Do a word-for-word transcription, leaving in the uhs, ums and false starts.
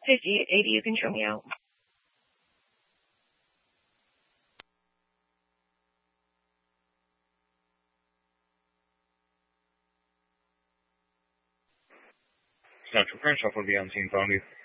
fifty, eighty, you can show me out. Central Crenshaw for the unseen phone.